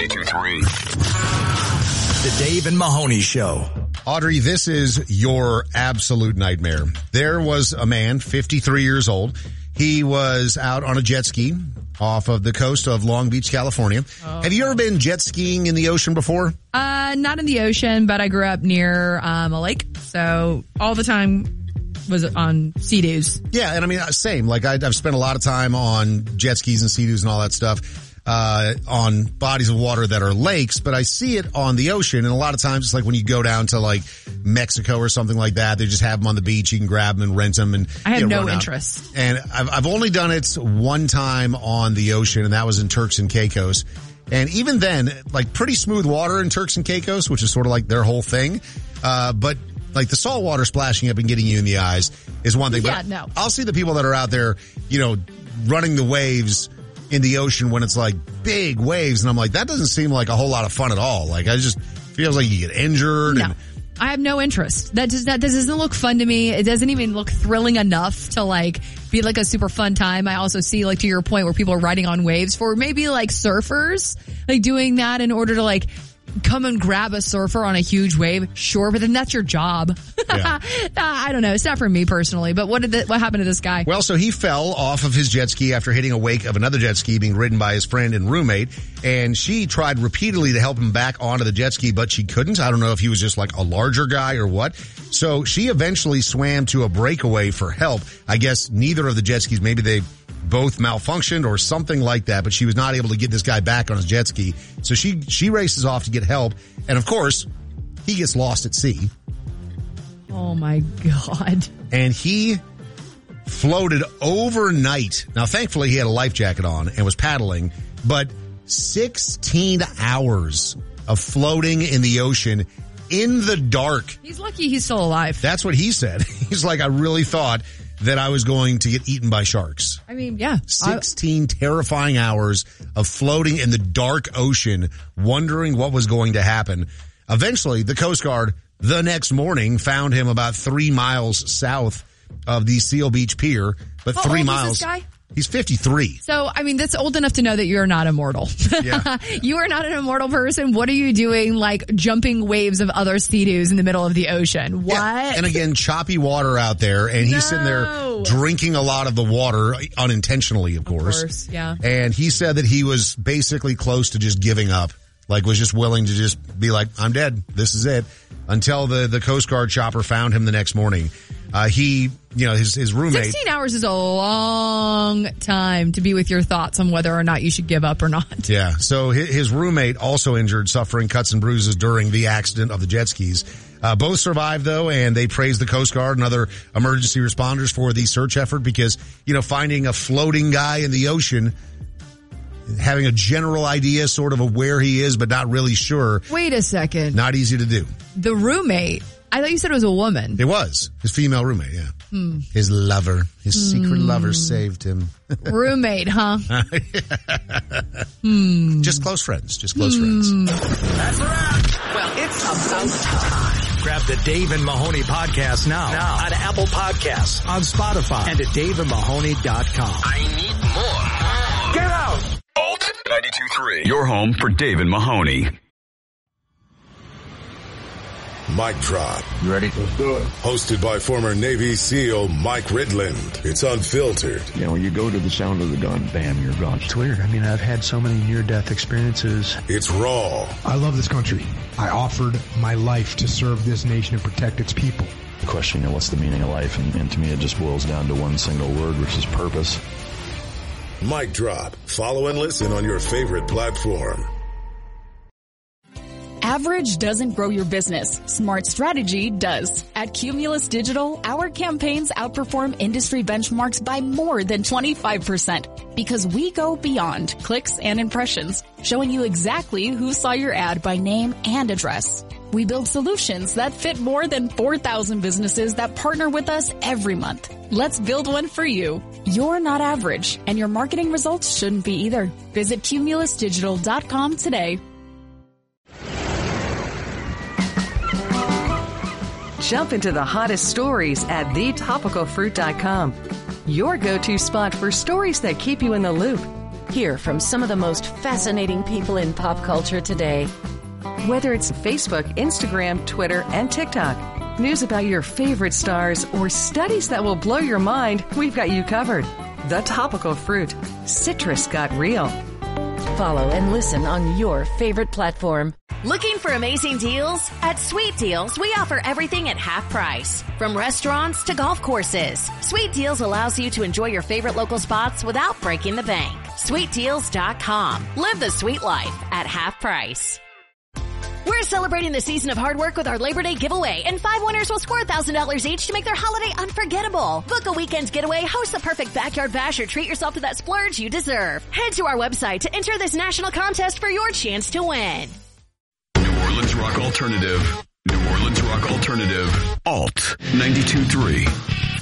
92.3. The Dave and Mahoney Show. Audrey, this is your absolute nightmare. There was a man, 53 years old. He was out on a jet ski off of the coast of Long Beach, California. Oh. Have you ever been jet skiing in the ocean before? Not in the ocean, but I grew up near a lake, so all the time was on Sea-Doos. Yeah, and I mean, same. Like, I've spent a lot of time on jet skis and Sea-Doos and all that stuff. On bodies of water that are lakes, but I see it on the ocean. And a lot of times it's like when you go down to like Mexico or something like that, they just have them on the beach. You can grab them and rent them. And I have no interest. And I've only done it one time on the ocean, and that was in Turks and Caicos. And even then, like pretty smooth water in Turks and Caicos, which is sort of like their whole thing. But like the salt water splashing up and getting you in the eyes is one thing. Yeah, but no. I'll see the people that are out there, running the waves in the ocean when it's like big waves, and I'm like, that doesn't seem like a whole lot of fun at all. Like, I just feels like you get injured. No, I have no interest. That doesn't look fun to me. It doesn't even look thrilling enough to like be like a super fun time. I also see, like, to your point, where people are riding on waves for maybe like surfers, like doing that in order to like come and grab a surfer on a huge wave. Sure, but then that's your job. Yeah. I don't know. It's not for me personally, but what happened to this guy? Well, so he fell off of his jet ski after hitting a wake of another jet ski being ridden by his friend and roommate, and she tried repeatedly to help him back onto the jet ski, but she couldn't. I don't know if he was just like a larger guy or what. So she eventually swam to a breakaway for help. I guess neither of the jet skis, maybe they both malfunctioned or something like that, but she was not able to get this guy back on his jet ski. So she races off to get help. And of course, he gets lost at sea. Oh my God. And he floated overnight. Now, thankfully, he had a life jacket on and was paddling, but 16 hours of floating in the ocean in the dark. He's lucky he's still alive. That's what he said. He's like, I really thought that I was going to get eaten by sharks. I mean, yeah. 16 terrifying hours of floating in the dark ocean, wondering what was going to happen. Eventually, the Coast Guard, the next morning, found him about 3 miles south of the Seal Beach Pier. But How 3 old miles. Is this guy? He's 53. So, I mean, that's old enough to know that you're not immortal. Yeah. You are not an immortal person. What are you doing, like, jumping waves of other Sea-Doos in the middle of the ocean? What? Yeah. And again, choppy water out there, and he's sitting there drinking a lot of the water, unintentionally, of course. Of course, yeah. And he said that he was basically close to just giving up. Like, was just willing to just be like, I'm dead. This is it. Until the Coast Guard chopper found him the next morning. His roommate. 16 hours is a long time to be with your thoughts on whether or not you should give up or not. Yeah. So his roommate also injured, suffering cuts and bruises during the accident of the jet skis. Both survived, though, and they praised the Coast Guard and other emergency responders for the search effort because, finding a floating guy in the ocean, having a general idea sort of where he is, but not really sure. Wait a second. Not easy to do. The roommate, I thought you said it was a woman. It was. His female roommate, yeah. His lover. His secret lover saved him. Roommate, huh? Just close friends. Just close friends. That's a wrap. Well, it's about time. Grab the Dave and Mahoney podcast now on Apple Podcasts, on Spotify, and at daveandmahoney.com. I need more. Get out! Alt 92.3. Your home for Dave and Mahoney. Mic Drop. You ready? Let's do it. Hosted by former Navy SEAL Mike Ridland. It's unfiltered. When you go to the sound of the gun, bam, you're gone. It's weird. I mean, I've had so many near-death experiences. It's raw. I love this country. I offered my life to serve this nation and protect its people. The question, what's the meaning of life? And to me, it just boils down to one single word, which is purpose. Mic Drop. Follow and listen on your favorite platform. Average doesn't grow your business. Smart strategy does. At Cumulus Digital, our campaigns outperform industry benchmarks by more than 25% because we go beyond clicks and impressions, showing you exactly who saw your ad by name and address. We build solutions that fit more than 4,000 businesses that partner with us every month. Let's build one for you. You're not average, and your marketing results shouldn't be either. Visit cumulusdigital.com today. Jump into the hottest stories at thetopicalfruit.com. Your go-to spot for stories that keep you in the loop. Hear from some of the most fascinating people in pop culture today. Whether it's Facebook, Instagram, Twitter, and TikTok, news about your favorite stars, or studies that will blow your mind, we've got you covered. The Topical Fruit. Citrus got real. Follow and listen on your favorite platform. Looking for amazing deals? At Sweet Deals, we offer everything at half price. From restaurants to golf courses, Sweet Deals allows you to enjoy your favorite local spots without breaking the bank. SweetDeals.com. Live the sweet life at half price. We're celebrating the season of hard work with our Labor Day giveaway, and 5 winners will score $1,000 each to make their holiday unforgettable. Book a weekend getaway, host the perfect backyard bash, or treat yourself to that splurge you deserve. Head to our website to enter this national contest for your chance to win. New Orleans Rock Alternative. New Orleans Rock Alternative. Alt 92.3.